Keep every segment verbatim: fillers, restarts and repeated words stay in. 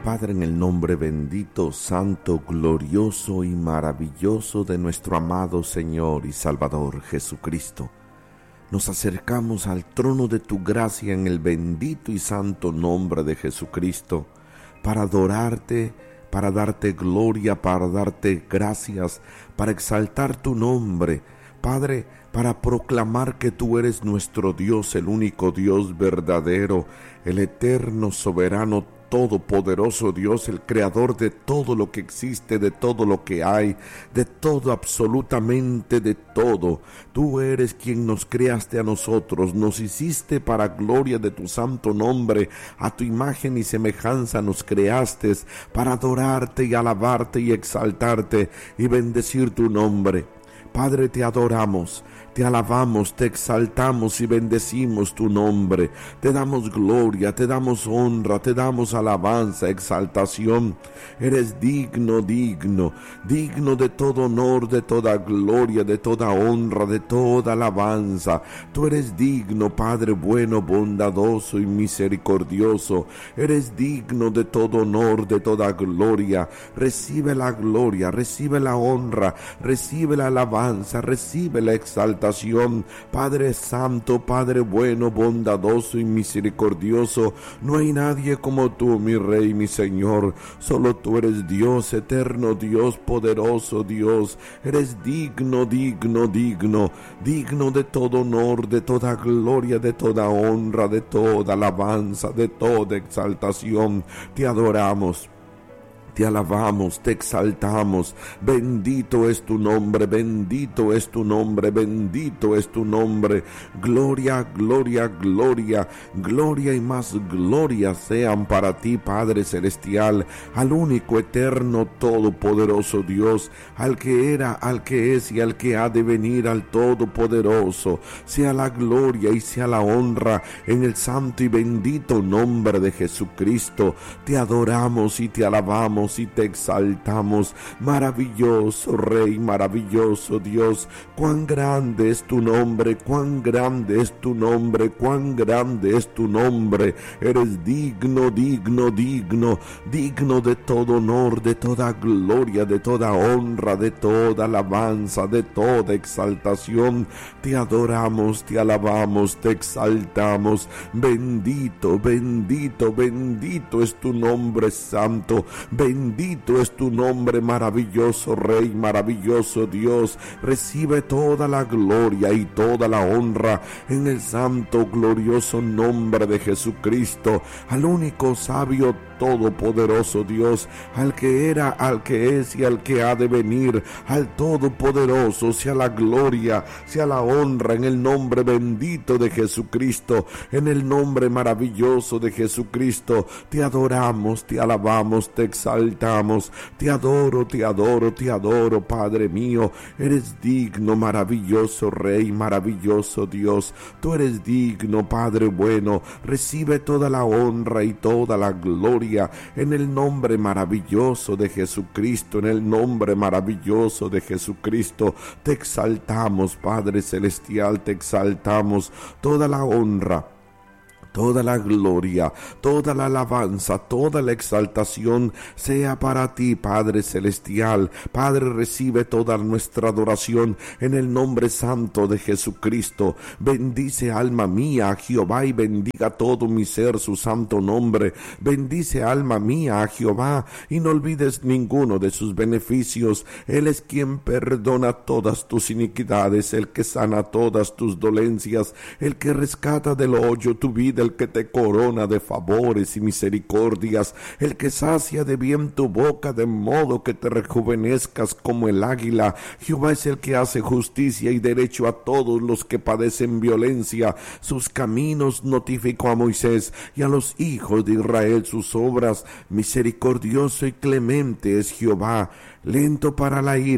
Padre, en el nombre bendito, santo, glorioso y maravilloso de nuestro amado Señor y Salvador Jesucristo, nos acercamos al trono de tu gracia en el bendito y santo nombre de Jesucristo, para adorarte, para darte gloria, para darte gracias, para exaltar tu nombre, Padre, para proclamar que tú eres nuestro Dios, el único Dios verdadero, el eterno, soberano, todopoderoso Dios, el creador de todo lo que existe, de todo lo que hay, de todo, absolutamente de todo. Tú eres quien nos creaste a nosotros, nos hiciste para gloria de tu santo nombre, a tu imagen y semejanza nos creaste para adorarte y alabarte y exaltarte y bendecir tu nombre. Padre, te adoramos, te alabamos, te exaltamos y bendecimos tu nombre. Te damos gloria, te damos honra, te damos alabanza, exaltación. Eres digno, digno, digno de todo honor, de toda gloria, de toda honra, de toda alabanza. Tú eres digno, Padre bueno, bondadoso y misericordioso. Eres digno de todo honor, de toda gloria. Recibe la gloria, recibe la honra, recibe la alabanza, recibe la exaltación. Padre santo, Padre bueno, bondadoso y misericordioso, no hay nadie como tú, mi Rey, mi Señor. Solo tú eres Dios, eterno Dios, poderoso Dios. Eres digno, digno, digno, digno de todo honor, de toda gloria, de toda honra, de toda alabanza, de toda exaltación. Te adoramos. Te alabamos, te exaltamos, bendito es tu nombre, bendito es tu nombre, bendito es tu nombre. Gloria, gloria, gloria, gloria y más gloria sean para ti, Padre Celestial, al único, eterno, todopoderoso Dios, al que era, al que es y al que ha de venir, al Todopoderoso. Sea la gloria y sea la honra en el santo y bendito nombre de Jesucristo. Te adoramos y te alabamos y te exaltamos. Maravilloso Rey, maravilloso Dios, cuán grande es tu nombre, cuán grande es tu nombre, cuán grande es tu nombre. Eres digno, digno, digno, digno de todo honor, de toda gloria, de toda honra, de toda alabanza, de toda exaltación. Te adoramos, te alabamos, te exaltamos. Bendito, bendito, bendito es tu nombre santo. Bendito es tu nombre, maravilloso Rey, maravilloso Dios. Recibe toda la gloria y toda la honra en el santo, glorioso nombre de Jesucristo, al único sabio, todopoderoso Dios, al que era, al que es y al que ha de venir, al todopoderoso, sea la gloria, sea la honra en el nombre bendito de Jesucristo, en el nombre maravilloso de Jesucristo. Te adoramos, te alabamos, te exaltamos, te adoro, te adoro, te adoro, Padre mío. Eres digno, maravilloso Rey, maravilloso Dios. Tú eres digno, Padre bueno. Recibe toda la honra y toda la gloria en el nombre maravilloso de Jesucristo, en el nombre maravilloso de Jesucristo. Te exaltamos, Padre Celestial, te exaltamos. Toda la honra, toda la gloria, toda la alabanza, toda la exaltación sea para ti, Padre Celestial. Padre, recibe toda nuestra adoración en el nombre santo de Jesucristo. Bendice, alma mía, a Jehová, y bendiga todo mi ser su santo nombre. Bendice, alma mía, a Jehová, y no olvides ninguno de sus beneficios. Él es quien perdona todas tus iniquidades, el que sana todas tus dolencias, el que rescata del hoyo tu vida, el que te corona de favores y misericordias, el que sacia de bien tu boca, de modo que te rejuvenezcas como el águila. Jehová es el que hace justicia y derecho a todos los que padecen violencia. Sus caminos notificó a Moisés, y a los hijos de Israel sus obras. Misericordioso y clemente es Jehová, lento para la ira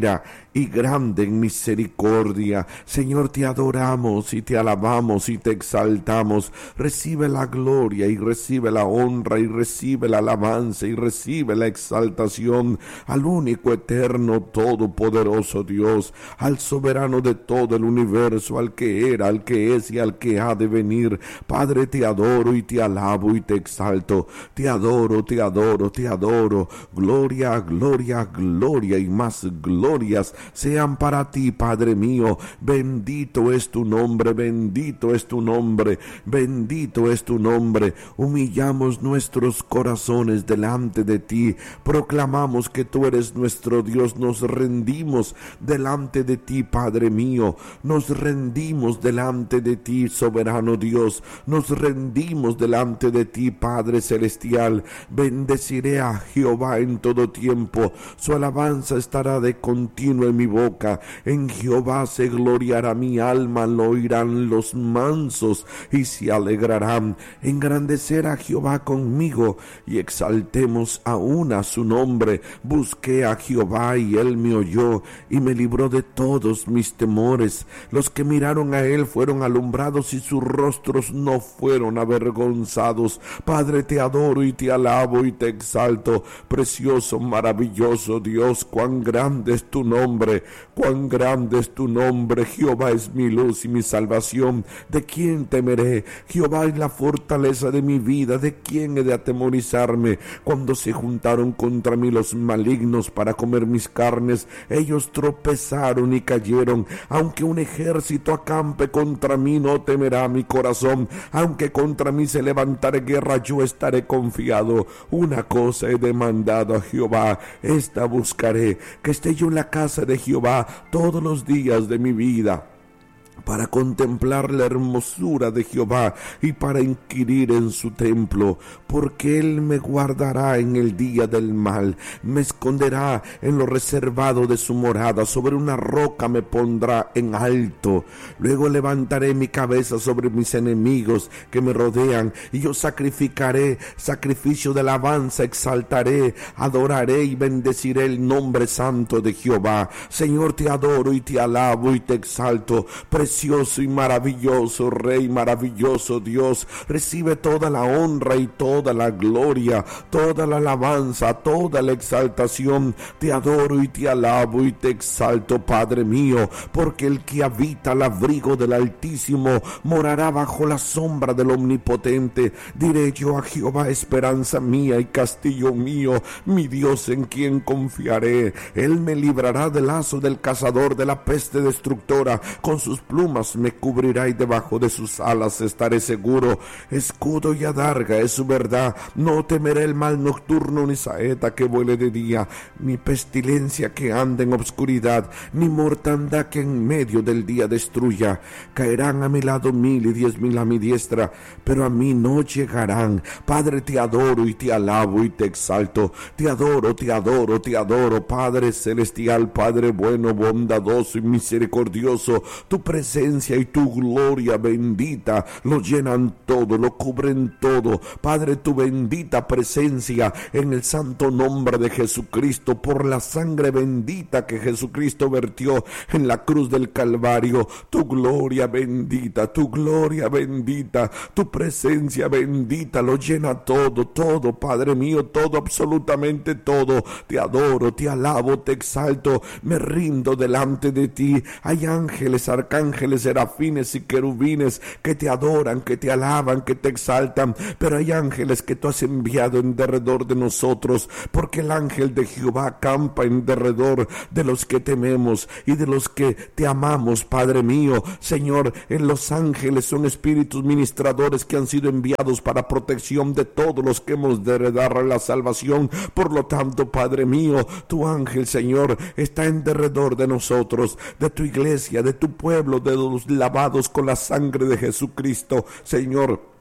y grande en misericordia. Señor, te adoramos y te alabamos y te exaltamos. Recibe la gloria y recibe la honra y recibe la alabanza y recibe la exaltación al único, eterno, todopoderoso Dios, al soberano de todo el universo, al que era, al que es y al que ha de venir. Padre, te adoro y te alabo y te exalto. Te adoro, te adoro, te adoro. Gloria, gloria, gloria y más glorias sean para ti, Padre mío. Bendito es tu nombre, bendito es tu nombre, bendito es tu nombre. Humillamos nuestros corazones delante de ti, proclamamos que tú eres nuestro Dios, nos rendimos delante de ti, Padre mío, nos rendimos delante de ti, soberano Dios, nos rendimos delante de ti, Padre celestial. Bendeciré a Jehová en todo tiempo, su alabanza estará de continuo en mi boca. En Jehová se gloriará mi alma, lo oirán los mansos y se alegrarán. Engrandecer a Jehová conmigo y exaltemos aún a su nombre. Busqué a Jehová y él me oyó y me libró de todos mis temores. Los que miraron a él fueron alumbrados y sus rostros no fueron avergonzados. Padre, te adoro y te alabo y te exalto. Precioso, maravilloso Dios, cuán grande es tu nombre, cuán grande es tu nombre. Jehová es mi luz y mi salvación. ¿De quién temeré? Jehová es la fortaleza de mi vida. ¿De quién he de atemorizarme? Cuando se juntaron contra mí los malignos para comer mis carnes, ellos tropezaron y cayeron. Aunque un ejército acampe contra mí, no temerá mi corazón. Aunque contra mí se levantare guerra, yo estaré confiado. Una cosa he demandado a Jehová, esta buscaré, que esté yo en la casa de Jehová todos los días de mi vida, para contemplar la hermosura de Jehová y para inquirir en su templo, porque él me guardará en el día del mal, me esconderá en lo reservado de su morada, sobre una roca me pondrá en alto. Luego levantaré mi cabeza sobre mis enemigos que me rodean, y yo sacrificaré sacrificio de alabanza, exaltaré, adoraré y bendeciré el nombre santo de Jehová. Señor, te adoro y te alabo y te exalto. Precioso y maravilloso Rey, maravilloso Dios, recibe toda la honra y toda la gloria, toda la alabanza, toda la exaltación. Te adoro y te alabo y te exalto, Padre mío, porque el que habita al abrigo del Altísimo morará bajo la sombra del Omnipotente. Diré yo a Jehová, esperanza mía y castillo mío, mi Dios en quien confiaré. Él me librará del lazo del cazador, de la peste destructora. Con sus plumas me cubrirá y debajo de sus alas estaré seguro. Escudo y adarga es su verdad. No temeré el mal nocturno, ni saeta que vuele de día, ni pestilencia que ande en obscuridad, ni mortandad que en medio del día destruya. Caerán a mi lado mil y diez mil a mi diestra, pero a mí no llegarán. Padre, te adoro y te alabo y te exalto. Te adoro, te adoro, te adoro, Padre celestial, Padre bueno, bondadoso y misericordioso. Tu presencia y tu gloria bendita lo llenan todo, lo cubren todo. Padre, tu bendita presencia en el santo nombre de Jesucristo, por la sangre bendita que Jesucristo vertió en la cruz del Calvario. Tu gloria bendita, tu gloria bendita, tu presencia bendita lo llena todo, todo, Padre mío, todo, absolutamente todo. Te adoro, te alabo, te exalto, me rindo delante de ti. Hay ángeles, arcángeles, serafines y querubines que te adoran, que te alaban, que te exaltan, pero hay ángeles que tú has enviado en derredor de nosotros, porque el ángel de Jehová acampa en derredor de los que tememos y de los que te amamos, Padre mío. Señor, en los ángeles son espíritus ministradores que han sido enviados para protección de todos los que hemos de heredar la salvación. Por lo tanto, Padre mío, tu ángel, Señor, está en derredor de nosotros, de tu iglesia, de tu pueblo, de los lavados con la sangre de Jesucristo. Señor,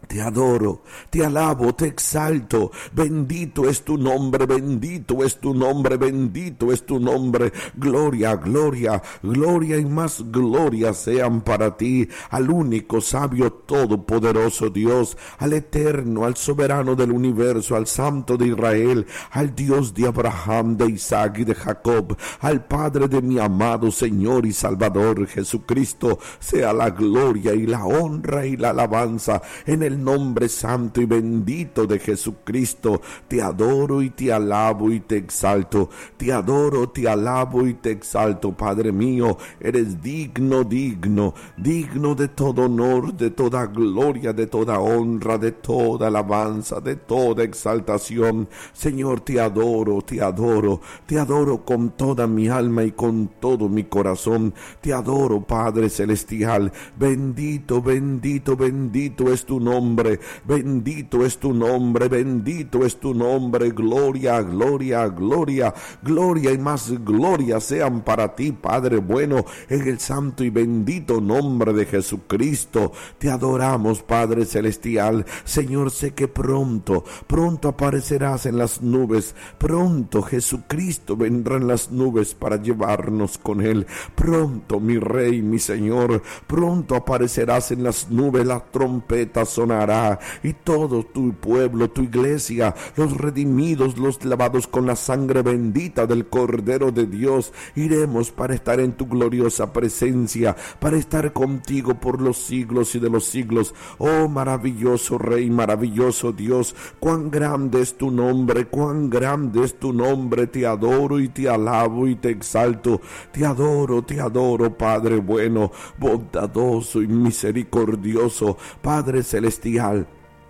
Te adoro, te alabo, te exalto. Bendito es tu nombre, bendito es tu nombre, bendito es tu nombre. Gloria, gloria, gloria y más gloria sean para ti, al único sabio todopoderoso Dios, al eterno, al soberano del universo, al santo de Israel, al Dios de Abraham, de Isaac y de Jacob, al Padre de mi amado Señor y Salvador Jesucristo. Sea la gloria y la honra y la alabanza en el nombre santo y bendito de Jesucristo. Te adoro y te alabo y te exalto. Te adoro, te alabo y te exalto, Padre mío. Eres digno, digno, digno de todo honor, de toda gloria, de toda honra, de toda alabanza, de toda exaltación. Señor, te adoro, te adoro, te adoro con toda mi alma y con todo mi corazón. Te adoro, Padre celestial. Bendito, bendito, bendito es tu nombre. Bendito es tu nombre, bendito es tu nombre. Gloria, gloria, gloria, gloria y más gloria sean para ti, Padre bueno, en el santo y bendito nombre de Jesucristo. Te adoramos, Padre celestial. Señor, sé que pronto, pronto aparecerás en las nubes. Pronto Jesucristo vendrá en las nubes para llevarnos con él. Pronto, mi Rey, mi Señor, pronto aparecerás en las nubes. La trompeta sonará y todo tu pueblo, tu iglesia, los redimidos, los lavados con la sangre bendita del Cordero de Dios, iremos para estar en tu gloriosa presencia, para estar contigo por los siglos y de los siglos. Oh maravilloso Rey, maravilloso Dios, cuán grande es tu nombre, cuán grande es tu nombre. Te adoro y te alabo y te exalto. Te adoro, te adoro, Padre bueno, bondadoso y misericordioso, Padre celestial.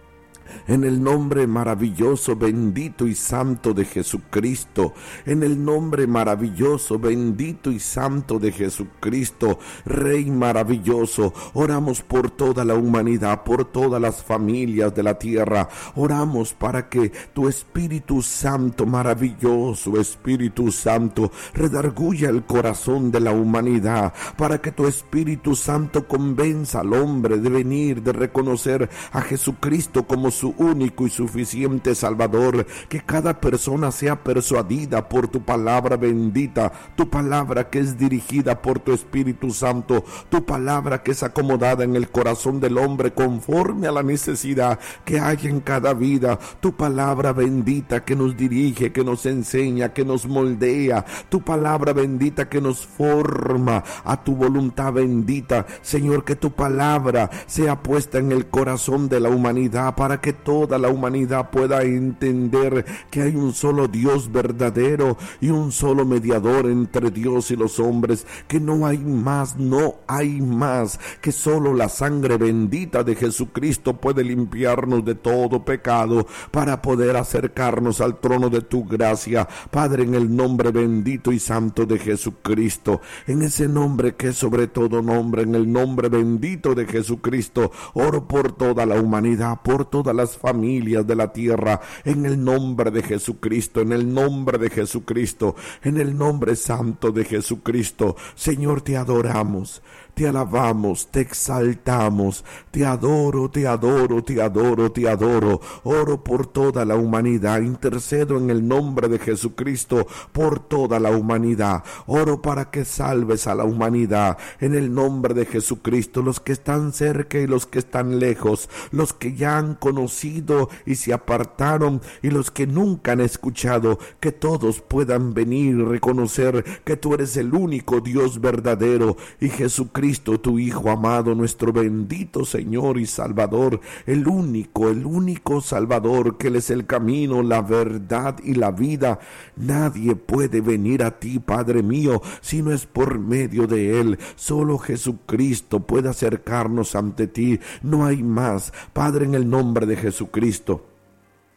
En el nombre maravilloso, bendito y santo de Jesucristo, en el nombre maravilloso, bendito y santo de Jesucristo, Rey maravilloso, oramos por toda la humanidad, por todas las familias de la tierra. Oramos para que tu Espíritu Santo, maravilloso Espíritu Santo, redarguya el corazón de la humanidad, para que tu Espíritu Santo convenza al hombre de venir, de reconocer a Jesucristo como su único y suficiente Salvador. Que cada persona sea persuadida por tu palabra bendita, tu palabra que es dirigida por tu Espíritu Santo, tu palabra que es acomodada en el corazón del hombre conforme a la necesidad que hay en cada vida, tu palabra bendita que nos dirige, que nos enseña, que nos moldea, tu palabra bendita que nos forma a tu voluntad bendita. Señor, que tu palabra sea puesta en el corazón de la humanidad, para que toda la humanidad pueda entender que hay un solo Dios verdadero y un solo mediador entre Dios y los hombres, que no hay más, no hay más, que solo la sangre bendita de Jesucristo puede limpiarnos de todo pecado para poder acercarnos al trono de tu gracia. Padre, en el nombre bendito y santo de Jesucristo, en ese nombre que es sobre todo nombre, en el nombre bendito de Jesucristo, oro por toda la humanidad, por todas las familias de la tierra, en el nombre de Jesucristo, en el nombre de Jesucristo, en el nombre santo de Jesucristo. Señor, te adoramos, te alabamos, te exaltamos, te adoro, te adoro, te adoro, te adoro. Oro por toda la humanidad, intercedo en el nombre de Jesucristo por toda la humanidad. Oro para que salves a la humanidad, en el nombre de Jesucristo, los que están cerca y los que están lejos, los que ya han conocido y se apartaron y los que nunca han escuchado, que todos puedan venir y reconocer que tú eres el único Dios verdadero y Jesucristo, tu Hijo amado, nuestro bendito Señor y Salvador, el único, el único Salvador, que Él es el camino, la verdad y la vida. Nadie puede venir a ti, Padre mío, si no es por medio de Él. Solo Jesucristo puede acercarnos ante ti. No hay más, Padre, en el nombre de Jesucristo.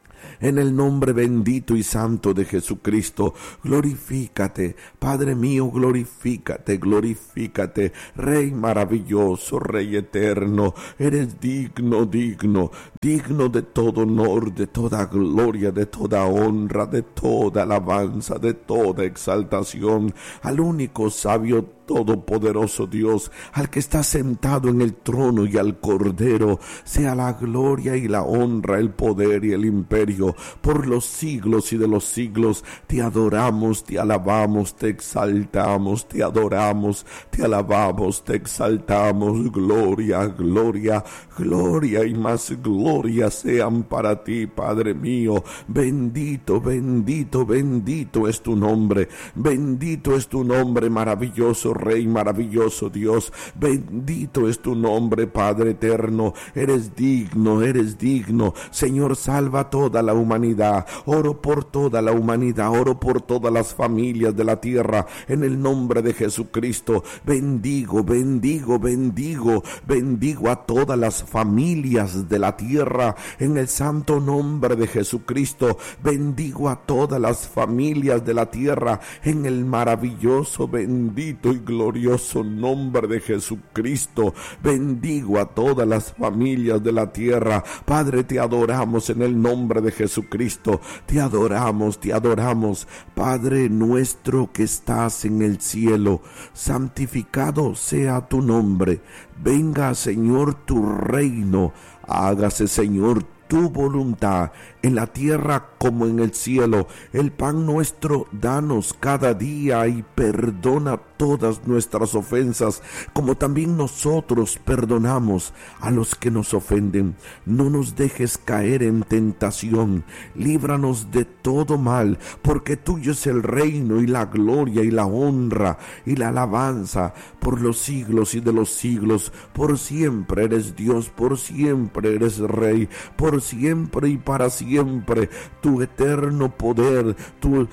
en el nombre bendito y santo de Jesucristo. Glorifícate, Padre mío, glorifícate, glorifícate, Rey maravilloso, Rey eterno. Eres digno, digno, digno de todo honor, de toda gloria, de toda honra, de toda alabanza, de toda exaltación, al único sabio, todopoderoso Dios, al que está sentado en el trono, y al Cordero sea la gloria y la honra, el poder y el imperio por los siglos y de los siglos. Te adoramos, te alabamos, te exaltamos, te adoramos, te alabamos, te exaltamos. Gloria, gloria, gloria y más gloria sean para ti, Padre mío. Bendito, bendito, bendito es tu nombre, bendito es tu nombre, maravilloso Rey, maravilloso Dios. Bendito es tu nombre, Padre eterno. Eres digno, eres digno. Señor, salva toda la humanidad. Oro por toda la humanidad, oro por todas las familias de la tierra, en el nombre de Jesucristo. Bendigo, bendigo, bendigo, bendigo a todas las familias de la tierra, en el santo nombre de Jesucristo. Bendigo a todas las familias de la tierra, en el maravilloso, bendito y glorioso nombre de Jesucristo. Bendigo a todas las familias de la tierra. Padre, te adoramos en el nombre de Jesucristo. Te adoramos, te adoramos. Padre nuestro que estás en el cielo, santificado sea tu nombre. Venga, Señor, tu reino. Hágase, Señor, tu voluntad, en la tierra como en el cielo. El pan nuestro danos cada día, y perdona todas nuestras ofensas, como también nosotros perdonamos a los que nos ofenden. No nos dejes caer en tentación, líbranos de todo mal, porque tuyo es el reino y la gloria y la honra y la alabanza por los siglos y de los siglos. Por siempre eres Dios, por siempre eres Rey, por siempre y para siempre. Tu eterno poder, tu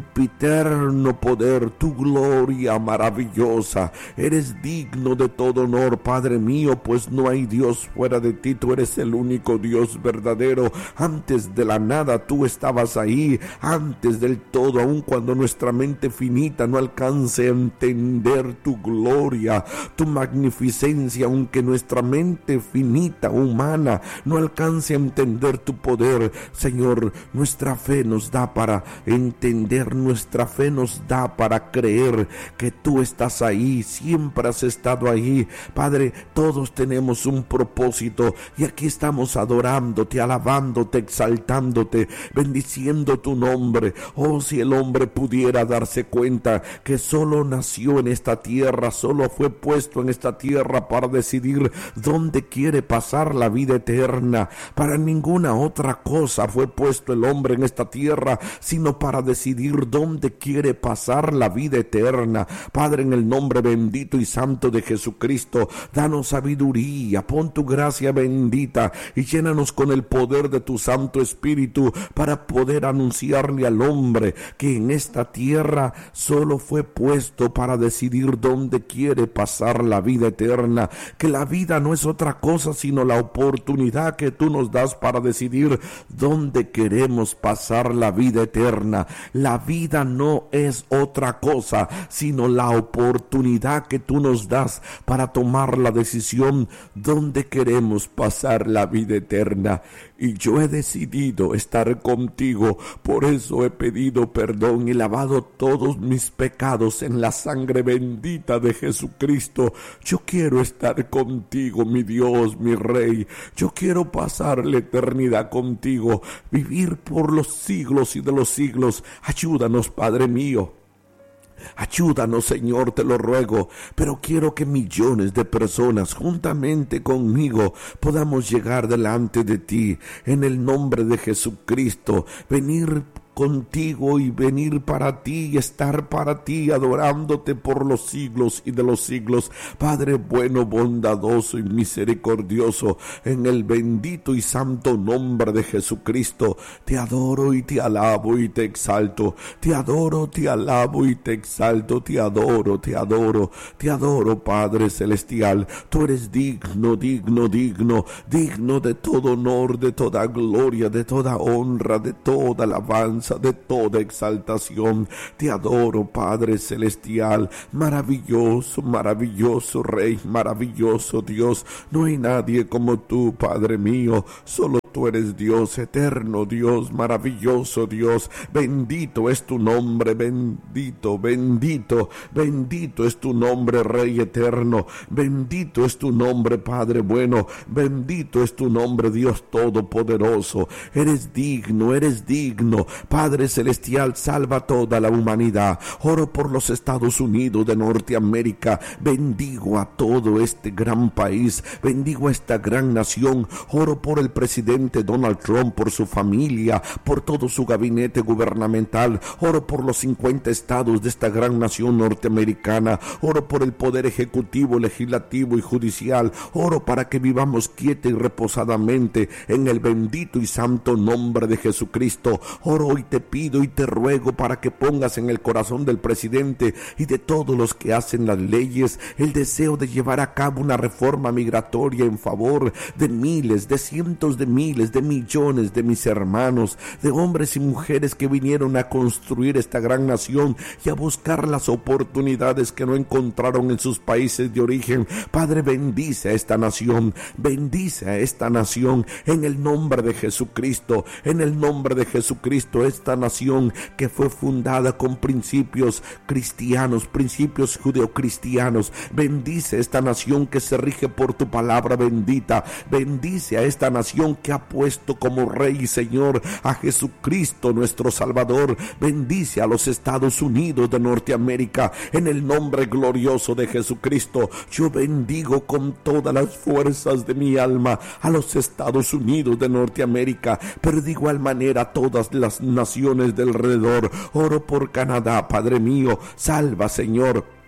sempiterno poder, tu gloria maravillosa. Eres digno de todo honor, Padre mío, pues no hay Dios fuera de ti. Tú eres el único Dios verdadero. Antes de la nada tú estabas ahí, antes del todo, aun cuando nuestra mente finita no alcance a entender tu gloria, tu magnificencia, aunque nuestra mente finita, humana, no alcance a entender tu poder. Señor, nuestra fe nos da para entender, nuestra fe nos da para creer que tú estás ahí, siempre has estado ahí. Padre, todos tenemos un propósito, y aquí estamos adorándote, alabándote, exaltándote, bendiciendo tu nombre. Oh, si el hombre pudiera darse cuenta que solo nació en esta tierra, solo fue puesto en esta tierra para decidir dónde quiere pasar la vida eterna. Para ninguna otra cosa fue puesto el hombre en esta tierra, sino para decidir dónde quiere pasar la vida eterna. Padre, en el nombre bendito y santo de Jesucristo, danos sabiduría, pon tu gracia bendita y llénanos con el poder de tu Santo Espíritu, para poder anunciarle al hombre que en esta tierra solo fue puesto para decidir dónde quiere pasar la vida eterna, que la vida no es otra cosa sino la oportunidad que tú nos das para decidir dónde queremos pasar la vida eterna. La vida no es otra cosa sino la oportunidad que tú nos das para tomar la decisión dónde queremos pasar la vida eterna. Y yo he decidido estar contigo, por eso he pedido perdón y lavado todos mis pecados en la sangre bendita de Jesucristo. Yo quiero estar contigo, mi Dios, mi Rey. Yo quiero pasar la eternidad contigo, vivir por los siglos y de los siglos. Ayúdanos, Padre mío. Ayúdanos, Señor, te lo ruego, pero quiero que millones de personas juntamente conmigo podamos llegar delante de ti, en el nombre de Jesucristo, venir contigo y venir para ti y estar para ti, adorándote por los siglos y de los siglos. Padre bueno, bondadoso y misericordioso, en el bendito y santo nombre de Jesucristo, te adoro y te alabo y te exalto. Te adoro, te alabo y te exalto. Te adoro, te adoro, te adoro, Padre celestial. Tú eres digno, digno, digno, digno de todo honor, de toda gloria, de toda honra, de toda alabanza, de toda exaltación. Te adoro, Padre celestial, maravilloso, maravilloso Rey, maravilloso Dios. No hay nadie como tú, Padre mío, solo tú eres Dios, eterno Dios, maravilloso Dios. Bendito es tu nombre, bendito, bendito, bendito es tu nombre, Rey eterno. Bendito es tu nombre, Padre bueno. Bendito es tu nombre, Dios todopoderoso. Eres digno, eres digno. Padre celestial, salva toda la humanidad. Oro por los Estados Unidos de Norteamérica. Bendigo a todo este gran país. Bendigo a esta gran nación. Oro por el presidente Donald Trump, por su familia, por todo su gabinete gubernamental. Oro por los cincuenta estados de esta gran nación norteamericana. Oro por el poder ejecutivo, legislativo y judicial. Oro para que vivamos quieta y reposadamente en el bendito y santo nombre de Jesucristo. Oro y te pido y te ruego para que pongas en el corazón del presidente y de todos los que hacen las leyes el deseo de llevar a cabo una reforma migratoria en favor de miles, de cientos de miles, de millones de mis hermanos, de hombres y mujeres que vinieron a construir esta gran nación y a buscar las oportunidades que no encontraron en sus países de origen. Padre, bendice a esta nación, bendice a esta nación en el nombre de Jesucristo, en el nombre de Jesucristo, esta nación que fue fundada con principios cristianos, principios judeocristianos. Bendice esta nación que se rige por tu palabra bendita. Bendice a esta nación que ha puesto como Rey y Señor a Jesucristo nuestro Salvador. Bendice a los Estados Unidos de Norteamérica en el nombre glorioso de Jesucristo. Yo bendigo con todas las fuerzas de mi alma a los Estados Unidos de Norteamérica, pero de igual manera a todas las naciones del alrededor. Oro por Canadá, Padre mío, salva, Señor.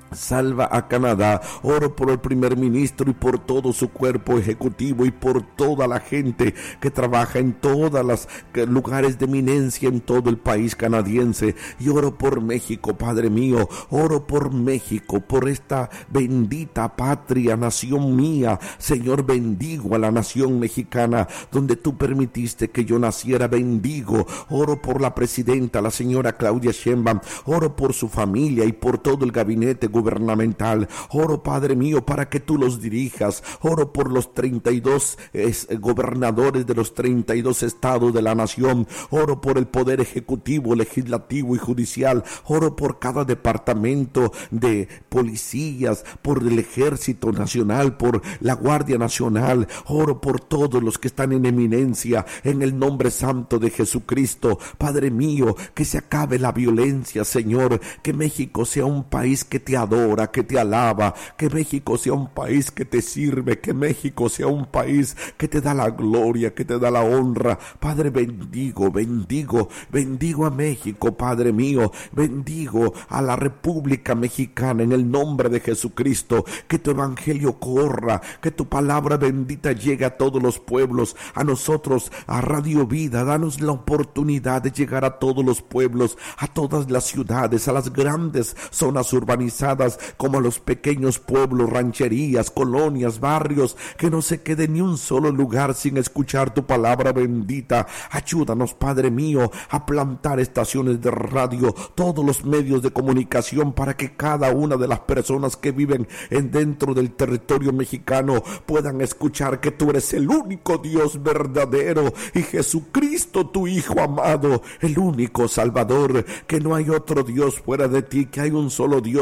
Salva a Canadá. Oro por el primer ministro y por todo su cuerpo ejecutivo y por toda la gente que trabaja en todos los lugares de eminencia en todo el país canadiense. Y oro por México, Padre mío. Oro por México, por esta bendita patria, nación mía. Señor, bendigo a la nación mexicana donde tú permitiste que yo naciera. Bendigo. Oro por la presidenta, la señora Claudia Sheinbaum. Oro por su familia y por todo el gabinete gubernamental. Oro, Padre mío, para que tú los dirijas. Oro por los treinta y dos es, gobernadores de los treinta y dos estados de la nación. Oro por el poder ejecutivo, legislativo y judicial. Oro por cada departamento de policías, por el ejército nacional, por la Guardia Nacional. Oro por todos los que están en eminencia en el nombre santo de Jesucristo. Padre mío, que se acabe la violencia, Señor. Que México sea un país que te adora, que te alaba, que México sea un país que te sirve, que México sea un país que te da la gloria, que te da la honra. Padre, bendigo, bendigo, bendigo a México, Padre mío, bendigo a la República Mexicana en el nombre de Jesucristo. Que tu evangelio corra, que tu palabra bendita llegue a todos los pueblos, a nosotros, a Radio Vida. Danos la oportunidad de llegar a todos los pueblos, a todas las ciudades, a las grandes zonas urbanizadas, como a los pequeños pueblos, rancherías, colonias, barrios. Que no se quede ni un solo lugar sin escuchar tu palabra bendita. Ayúdanos, Padre mío, a plantar estaciones de radio, todos los medios de comunicación, para que cada una de las personas que viven en dentro del territorio mexicano puedan escuchar que tú eres el único Dios verdadero y Jesucristo, tu Hijo amado, el único Salvador, que no hay otro Dios fuera de ti, que hay un solo Dios verdadero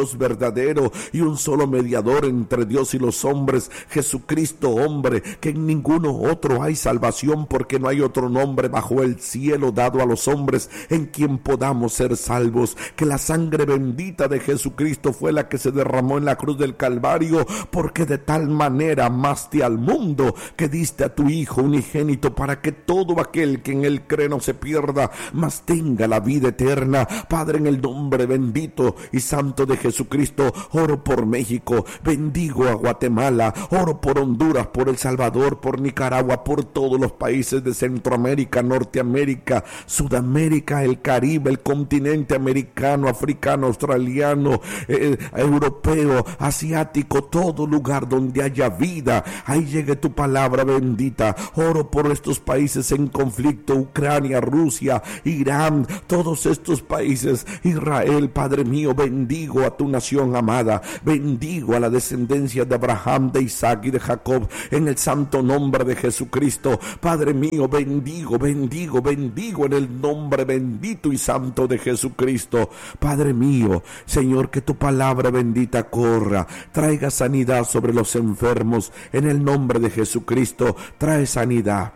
verdadero y un solo mediador entre Dios y los hombres, Jesucristo hombre, que en ninguno otro hay salvación, porque no hay otro nombre bajo el cielo dado a los hombres en quien podamos ser salvos. Que la sangre bendita de Jesucristo fue la que se derramó en la cruz del Calvario, porque de tal manera amaste al mundo que diste a tu Hijo unigénito, para que todo aquel que en él cree no se pierda, mas tenga la vida eterna. Padre, en el nombre bendito y santo de Jesucristo, oro por México, bendigo a Guatemala, oro por Honduras, por El Salvador, por Nicaragua, por todos los países de Centroamérica, Norteamérica, Sudamérica, el Caribe, el continente americano, africano, australiano, eh, europeo, asiático, todo lugar donde haya vida, ahí llegue tu palabra bendita. Oro por estos países en conflicto, Ucrania, Rusia, Irán, todos estos países, Israel. Padre mío, bendigo a tu nación amada, bendigo a la descendencia de Abraham, de Isaac y de Jacob, en el santo nombre de Jesucristo. Padre mío, bendigo, bendigo, bendigo en el nombre bendito y santo de Jesucristo. Padre mío, Señor, que tu palabra bendita corra, traiga sanidad sobre los enfermos, en el nombre de Jesucristo. Trae sanidad.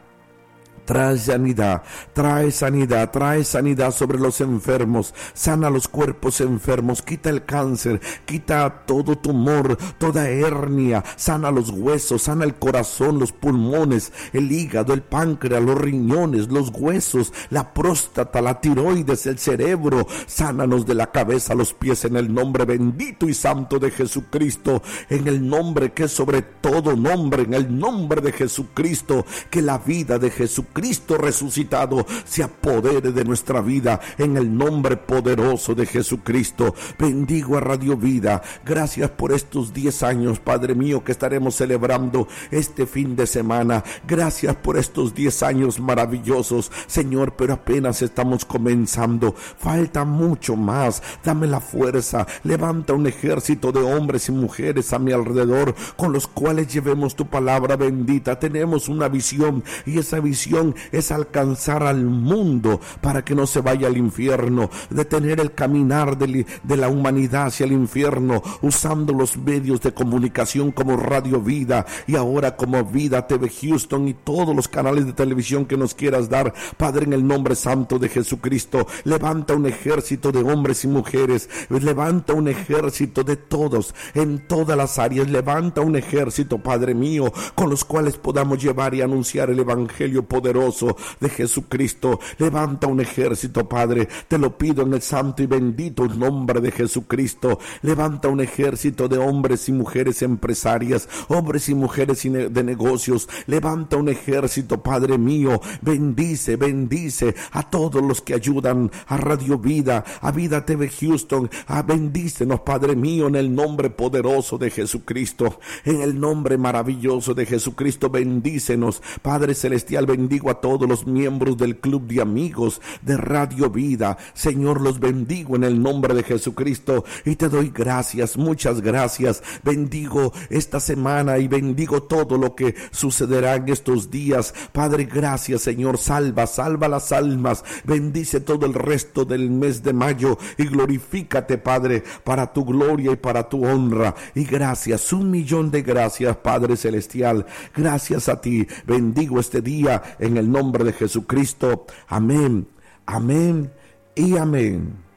Trae sanidad, trae sanidad, trae sanidad sobre los enfermos, sana los cuerpos enfermos, quita el cáncer, quita todo tumor, toda hernia, sana los huesos, sana el corazón, los pulmones, el hígado, el páncreas, los riñones, los huesos, la próstata, la tiroides, el cerebro. Sánanos de la cabeza a los pies en el nombre bendito y santo de Jesucristo, en el nombre que es sobre todo nombre, en el nombre de Jesucristo. Que la vida de Jesucristo Cristo resucitado se apodere de nuestra vida, en el nombre poderoso de Jesucristo. Bendigo a Radio Vida, gracias por estos diez años, Padre mío, que estaremos celebrando este fin de semana. Gracias por estos diez años maravillosos, Señor, pero apenas estamos comenzando, falta mucho más. Dame la fuerza, levanta un ejército de hombres y mujeres a mi alrededor, con los cuales llevemos tu palabra bendita. Tenemos una visión, y esa visión es alcanzar al mundo para que no se vaya al infierno, detener el caminar de, de la humanidad hacia el infierno, usando los medios de comunicación como Radio Vida, y ahora como Vida T V Houston, y todos los canales de televisión que nos quieras dar. Padre, en el nombre santo de Jesucristo, levanta un ejército de hombres y mujeres, levanta un ejército de todos, en todas las áreas, levanta un ejército, Padre mío, con los cuales podamos llevar y anunciar el evangelio poderoso de Jesucristo. Levanta un ejército, Padre, te lo pido en el santo y bendito nombre de Jesucristo. Levanta un ejército de hombres y mujeres empresarias, hombres y mujeres de negocios. Levanta un ejército, Padre mío. Bendice, bendice a todos los que ayudan a Radio Vida, a Vida T V Houston. Ah, bendícenos, Padre mío, en el nombre poderoso de Jesucristo, en el nombre maravilloso de Jesucristo. Bendícenos, Padre celestial. Bendigo a todos los miembros del club de amigos de Radio Vida, Señor, los bendigo en el nombre de Jesucristo, y te doy gracias, muchas gracias. Bendigo esta semana y bendigo todo lo que sucederá en estos días. Padre, gracias, Señor. Salva, salva las almas, bendice todo el resto del mes de mayo, y glorifícate, Padre, para tu gloria y para tu honra. Y gracias, un millón de gracias, Padre celestial. Gracias a ti. Bendigo este día en el nombre de Jesucristo. Amén, amén y amén.